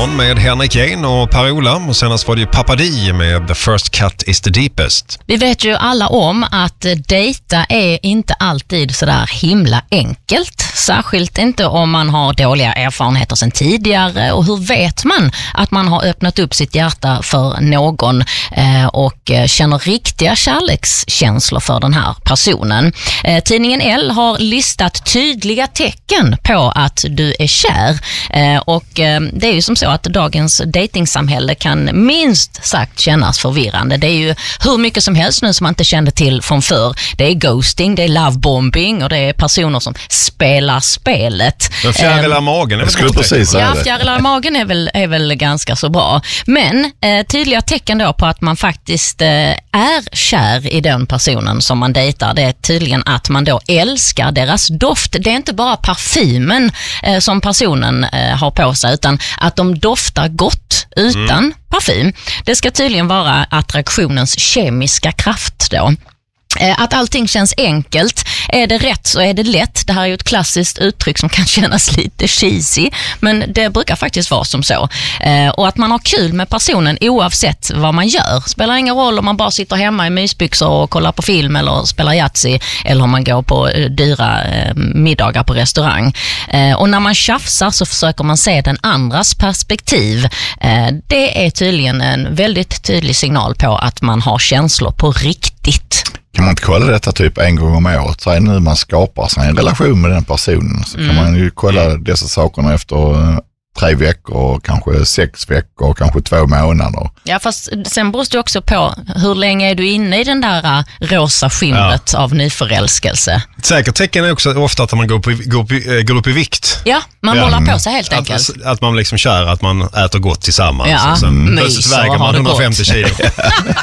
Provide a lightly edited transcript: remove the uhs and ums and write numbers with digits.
morgon med Henrik Jane och Per-Ola. Och senast var det ju Papadi med The First Cut is the Deepest. Vi vet ju alla om att dejta är inte alltid sådär himla enkelt. Särskilt inte om man har dåliga erfarenheter sedan tidigare. Och hur vet man att man har öppnat upp sitt hjärta för någon och känner riktiga kärlekskänslor för den här personen? Tidningen Elle har listat tydliga tecken på att du är kär. Och det är ju som så att dagens datingsamhälle kan minst sagt kännas förvirrande. Det är ju hur mycket som helst nu som man inte kände till från förr. Det är ghosting, det är lovebombing och det är personer som spelar spelet. Men fjärilar i magen är väl precis. Ja, fjärilar i magen är väl ganska så bra. Men tydliga tecken då på att man faktiskt är kär i den personen som man dejtar, det är tydligen att man då älskar deras doft. Det är inte bara parfymen som personen har på sig, utan att de doftar gott utan parfym. Det ska tydligen vara attraktionens kemiska kraft då. Att allting känns enkelt. Är det rätt så är det lätt. Det här är ju ett klassiskt uttryck som kan kännas lite cheesy, men det brukar faktiskt vara som så. Och att man har kul med personen oavsett vad man gör. Spelar ingen roll om man bara sitter hemma i mysbyxor och kollar på film eller spelar Yatzy, eller om man går på dyra middagar på restaurang. Och när man tjafsar så försöker man se den andras perspektiv. Det är tydligen en väldigt tydlig signal på att man har känslor på riktigt. Kan man inte kolla detta typ en gång om året? Så är nu man skapar sig en relation med den personen, så kan man ju kolla dessa sakerna efter 3 veckor, kanske 6 veckor, kanske 2 månader. Ja, fast sen beror det också på hur länge är du inne i den där rosa skimret av nyförälskelse. Ett säkert tecken är också ofta att man går upp i vikt. Ja, man målar på sig helt enkelt. Att man liksom kär, att man äter gott tillsammans. Ja, och sen plötsligt väger man 150 kilo.